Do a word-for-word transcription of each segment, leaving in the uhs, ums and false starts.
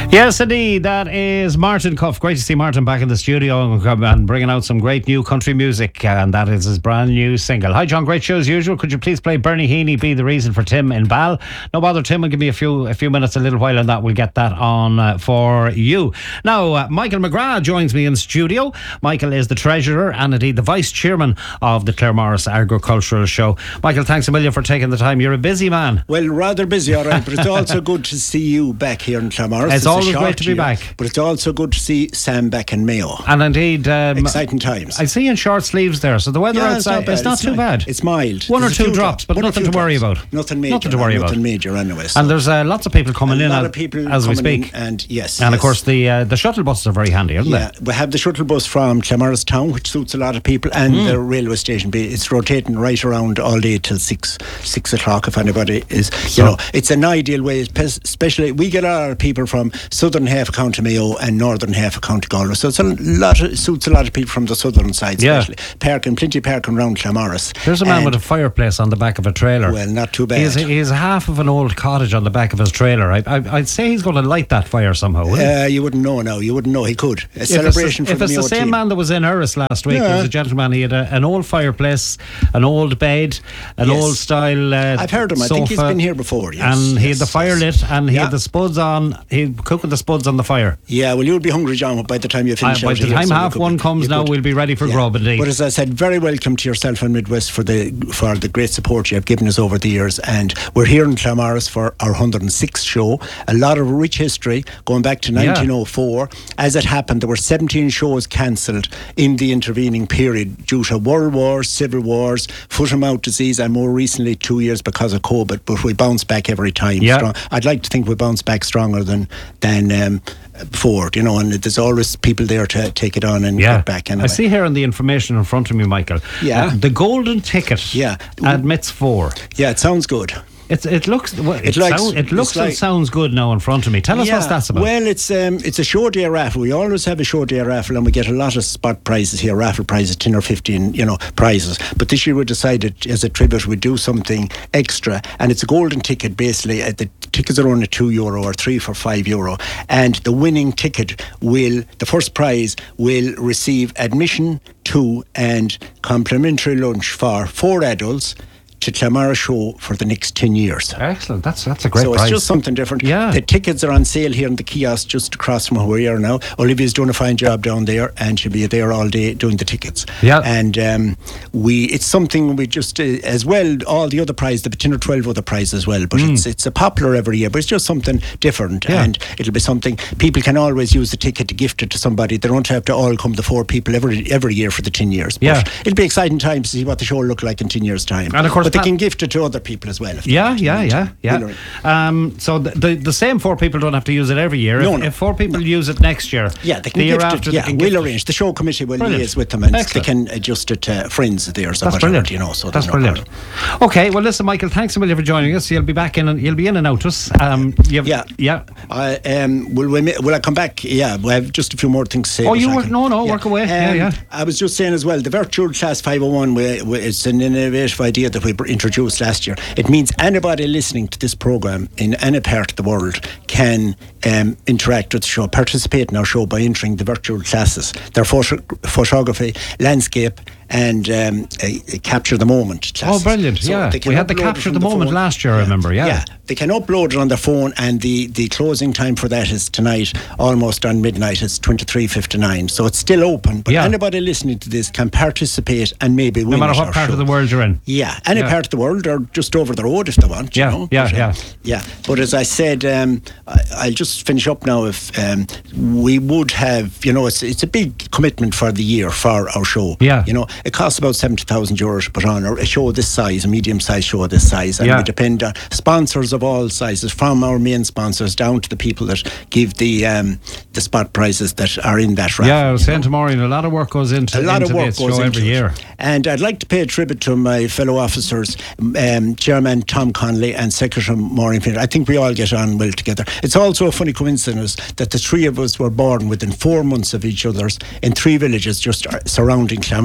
Yes, indeed. That is Martin Cuff. Great to see Martin back in the studio and bringing out some great new country music. And that is his brand new single. Hi, John. Great show as usual. Could you please play Bernie Heaney, Be the Reason for Tim in Bal? No bother, Tim. Will give me a few a few minutes, a little while on that. We'll get that on uh, for you. Now, uh, Michael McGrath joins me in studio. Michael is the treasurer and indeed the vice chairman of the Claremorris Agricultural Show. Michael, thanks a million for taking the time. You're a busy man. Well, rather busy, all right. But it's also good to see you back here in Claremorris. It's, it's always great to be year, back. But it's also good to see Sam back in Mayo. And indeed, um, exciting times. I see you in short sleeves there, so the weather yeah, outside is not, it's too mild. bad. It's mild. One there's or two drops, but nothing to worry drops. about. Nothing major. Nothing to worry nothing about. major anyway. So. And there's uh, lots of people coming a in lot as, of people as we coming speak. In and yes, and yes. of course the uh, the shuttle buses are very handy, aren't yeah, they? we have the shuttle bus from Claremorris town, which suits a lot of people, and mm. the railway station. It's rotating right around all day till six six o'clock. If anybody is, you so, know, it's an ideal way. Especially, we get a lot of people from southern half of County Mayo and northern half of County Galway. So it's a lot of, suits a lot of people from the southern side, especially. Yeah. Parking, plenty of parking around Claremorris. There's a man and with a fireplace on the back of a trailer. Well, not too bad. He's, he's half of an old cottage on the back of his trailer. I, I, I'd say he's going to light that fire somehow, wouldn't uh, you wouldn't know now. You wouldn't know. He could. A if celebration it's, for if the it's Mayo the same team. man that was in Erris last week, yeah. there was a gentleman. He had a, an old fireplace, an old bed, an yes. old style uh, I've heard him. I sofa, think he's been here before. Yes. And yes. he had the fire yes. lit, and he yeah. had the spuds on. He cooking the spuds on the fire. Yeah, well, you'll be hungry, John, by the time you finish. Uh, by the here, time so half one comes now, we'll be ready for yeah. grub indeed. But as I said, very welcome to yourself and Midwest for the for the great support you have given us over the years. And we're here in Claremorris for our one hundred and sixth show. A lot of rich history going back to nineteen oh four. Yeah. As it happened, there were seventeen shows cancelled in the intervening period due to world wars, civil wars, foot and mouth disease, and more recently two years because of COVID. But we bounce back every time. Yeah. Strong. I'd like to think we bounce back stronger than than. Um, Ford, you know, and there's always people there to take it on and yeah. get back. Anyway. I see here on the information in front of me, Michael. Yeah. Uh, the golden ticket yeah. admits four. Yeah, it sounds good. It's, it looks well, it, it, likes, sound, it looks like, and sounds good now in front of me. Tell us yeah, what that's about. Well, it's um, it's a show day raffle. We always have a show day raffle, and we get a lot of spot prizes here, raffle prizes, ten or fifteen, you know, prizes. But this year we decided, as a tribute, we'd do something extra, and it's a golden ticket. Basically, uh, the tickets are only two euro or three for five euro, and the winning ticket will, the first prize will receive admission to and complimentary lunch for four adults to Claremorris Show for the next ten years. Excellent. That's that's a great So prize. it's just something different. Yeah. The tickets are on sale here in the kiosk just across from where we are now. Olivia's doing a fine job down there, and she'll be there all day doing the tickets. Yeah. And um, we, it's something we just, uh, as well, all the other prizes, the ten or twelve other prizes as well, but mm. it's it's a popular every year, but it's just something different. Yeah. And it'll be something, people can always use the ticket to gift it to somebody. They don't have to all come the four people every every year for the ten years. But yeah. it'll be exciting times to see what the show will look like in ten years' time. And of course, but they can gift it to other people as well. Yeah, yeah, yeah, yeah. Um, so the, the the same four people don't have to use it every year. No, if, no. if four people no. use it next year, yeah, they can the year gift after, it. Yeah, they can we'll gift arrange. The show committee will brilliant. liaise with them, and Excellent. they can adjust it to friends of theirs. Or That's whatever, brilliant. You know, so that's no brilliant. problem. Okay, well, listen, Michael, thanks a million for joining us. You'll be back in, and you'll be in and out us. Um, yeah, yeah. I um, will. We, will I come back? Yeah, we have just a few more things to say. Oh, you work? Can, no, no, yeah. work away. Um, yeah, yeah. I was just saying as well, the virtual class five oh one. We, we, it's an innovative idea that we introduced last year. It means anybody listening to this program in any part of the world can um, interact with the show, participate in our show by entering the virtual classes. They're photo- photography, landscape, and um, a, a capture the moment classes. Oh, brilliant! So yeah, we had the capture the, the moment phone. last year. Yeah. I remember. Yeah. yeah, they can upload it on their phone, and the, the closing time for that is tonight, almost on midnight. It's twenty-three fifty-nine, so it's still open. But yeah. anybody listening to this can participate and maybe win. No matter what part show. of the world you're in. Yeah, any yeah. part of the world, or just over the road if they want. Yeah, you know? yeah, but, yeah, um, yeah. But as I said, um, I, I'll just finish up now. If um, we would have, you know, it's it's a big commitment for the year for our show. Yeah, you know, it costs about seventy thousand euros to put on a show this size, a medium-sized show this size, and yeah. we depend on sponsors of all sizes, from our main sponsors down to the people that give the um, the spot prizes that are in that raffle. Yeah, I was saying to Maureen, a lot of work goes into, a lot into of work this goes show into every it. year. And I'd like to pay a tribute to my fellow officers, um, Chairman Tom Connolly and Secretary Maureen Finner. I think we all get on well together. It's also a funny coincidence that the three of us were born within four months of each other's in three villages just surrounding Claremorris. Oh,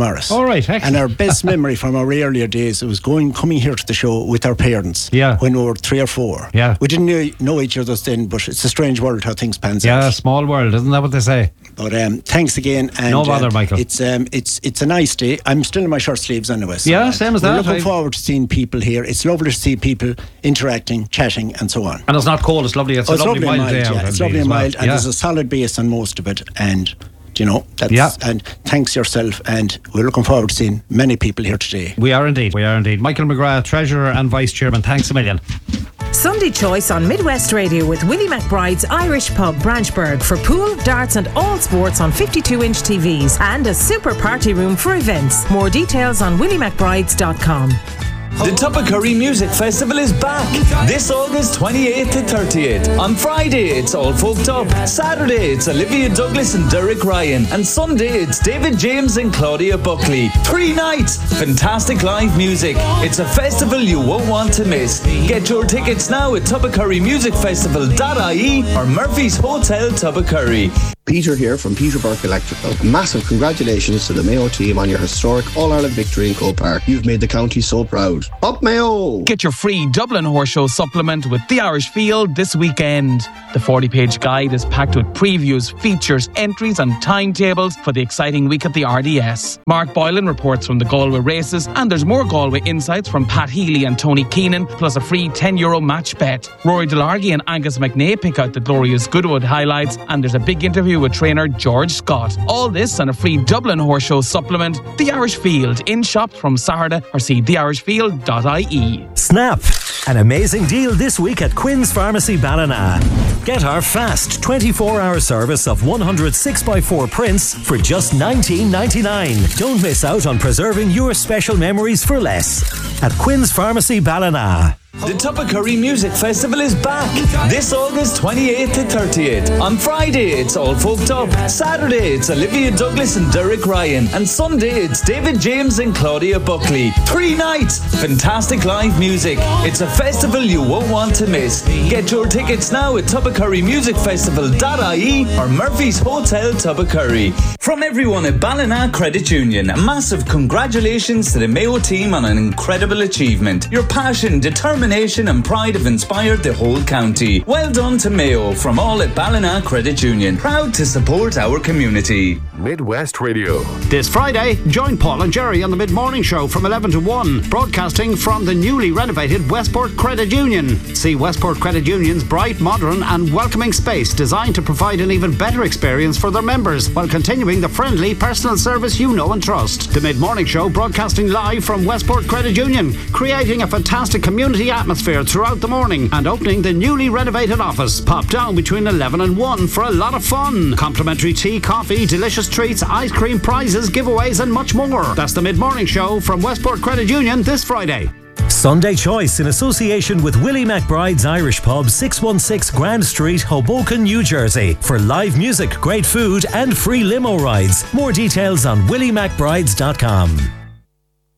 All right, excellent. And our best memory from our earlier days, it was going, coming here to the show with our parents. Yeah. When we were three or four. Yeah. We didn't know, know each other then, but it's a strange world how things pan out. Yeah, small world, isn't that what they say? But um, thanks again. And, no bother, um, Michael. It's um, it's it's a nice day. I'm still in my shirt sleeves anyway. So yeah, uh, same as we're that. looking I... forward to seeing people here. It's lovely to see people interacting, chatting, and so on. And it's not cold. It's lovely. It's oh, a it's lovely, lovely mild, and mild. day Yeah, out. it's lovely and well. mild, and yeah. there's a solid base on most of it. And you know, that's, yeah. and thanks yourself, and we're looking forward to seeing many people here today. We are indeed, we are indeed. Michael McGrath, Treasurer and Vice Chairman, thanks a million. Sunday Choice on Midwest Radio with Willie McBride's Irish Pub, Branchburg, for pool, darts and all sports on fifty-two inch T Vs, and a super party room for events. More details on willie mcbrides dot com. The Tubbercurry Music Festival is back this August twenty-eighth to thirtieth. On Friday, it's All Folked Up. Saturday, it's Olivia Douglas and Derek Ryan. And Sunday, it's David James and Claudia Buckley. Three nights, fantastic live music. It's a festival you won't want to miss. Get your tickets now at tubbercurry music festival dot I E or Murphy's Hotel Tubbercurry. Peter here from Peter Burke Electrical. Massive congratulations to the Mayo team on your historic All-Ireland victory in Croke Park. You've made the county so proud. Up Mayo! Get your free Dublin Horse Show supplement with The Irish Field this weekend. The forty-page guide is packed with previews, features, entries and timetables for the exciting week at the R D S. Mark Boylan reports from the Galway races, and there's more Galway insights from Pat Healy and Tony Keenan, plus a free ten euro match bet. Rory Delargy and Angus McNay pick out the glorious Goodwood highlights, and there's a big interview with trainer George Scott. All this and a free Dublin Horse Show supplement. The Irish Field, in shops from Saturday, or see the irish field dot I E. Snap! An amazing deal this week at Quinn's Pharmacy Ballina. Get our fast twenty-four hour service of one hundred six by four prints for just nineteen ninety-nine. Don't miss out on preserving your special memories for less at Quinn's Pharmacy Ballina. The Tubbercurry Music Festival is back this August twenty-eighth to thirtieth. On Friday, it's All Folked Up. Saturday, it's Olivia Douglas and Derek Ryan. And Sunday, it's David James and Claudia Buckley. Three nights, fantastic live music. It's a festival you won't want to miss. Get your tickets now at tubbercurry music festival dot I E or Murphy's Hotel Tubbercurry. From everyone at Ballina Credit Union, a massive congratulations to the Mayo team on an incredible achievement. Your passion, determination and pride have inspired the whole county. Well done to Mayo from all at Ballina Credit Union. Proud to support our community. Midwest Radio. This Friday, join Paul and Jerry on the mid-morning show from eleven to one, broadcasting from the newly renovated Westport Credit Union. See Westport Credit Union's bright, modern and welcoming space designed to provide an even better experience for their members while continuing the friendly personal service you know and trust. The mid-morning show broadcasting live from Westport Credit Union, creating a fantastic community atmosphere throughout the morning and opening the newly renovated office. Pop down between eleven and one for a lot of fun. Complimentary tea, coffee, delicious treats, ice cream, prizes, giveaways and much more. That's the mid-morning show from Westport Credit Union this Friday. Sunday Choice in association with Willie McBride's Irish Pub, six one six Grand Street, Hoboken, New Jersey, for live music, great food and free limo rides. More details on willie mcbrides dot com.